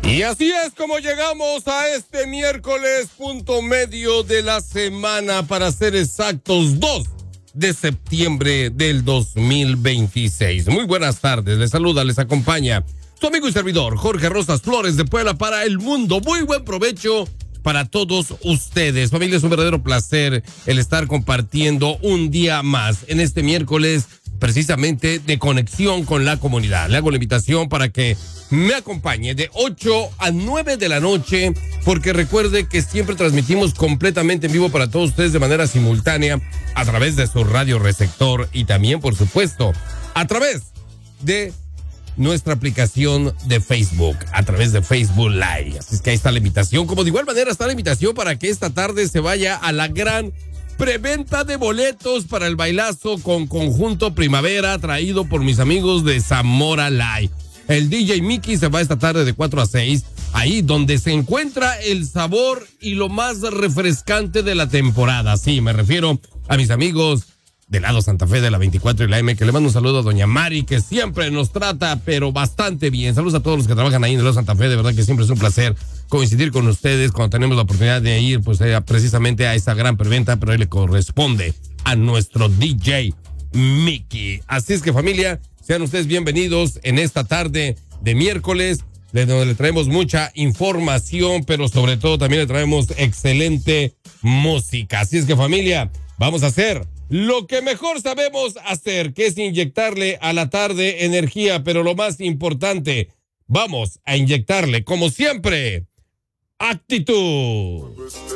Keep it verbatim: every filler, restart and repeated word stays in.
Y así es como llegamos a este miércoles, punto medio de la semana, para ser exactos, dos de septiembre del dos mil veintiséis. Muy buenas tardes, les saluda, les acompaña su amigo y servidor, Jorge Rosas Flores, de Puebla para el mundo. Muy buen provecho para todos ustedes. Familia, es un verdadero placer el estar compartiendo un día más en este miércoles, precisamente de conexión con la comunidad. Le hago la invitación para que me acompañe de ocho a nueve de la noche, porque recuerde que siempre transmitimos completamente en vivo para todos ustedes de manera simultánea a través de su radio receptor y también, por supuesto, a través de nuestra aplicación de Facebook, a través de Facebook Live. Así es que ahí está la invitación. Como de igual manera está la invitación para que esta tarde se vaya a la gran preventa de boletos para el bailazo con Conjunto Primavera, traído por mis amigos de Zamora Live. El D J Mickey se va esta tarde de cuatro a seis, ahí donde se encuentra el sabor y lo más refrescante de la temporada. Sí, me refiero a mis amigos del lado Santa Fe de la veinticuatro y la M, que le mando un saludo a doña Mari, que siempre nos trata, pero bastante bien. Saludos a todos los que trabajan ahí en el lado Santa Fe, de verdad que siempre es un placer coincidir con ustedes cuando tenemos la oportunidad de ir, pues, eh, precisamente a esa gran preventa, pero ahí le corresponde a nuestro D J Mickey. Así es que, familia, sean ustedes bienvenidos en esta tarde de miércoles, de donde le traemos mucha información, pero sobre todo también le traemos excelente música. Así es que, familia, vamos a hacer lo que mejor sabemos hacer, que es inyectarle a la tarde energía, pero lo más importante, vamos a inyectarle, como siempre, actitud.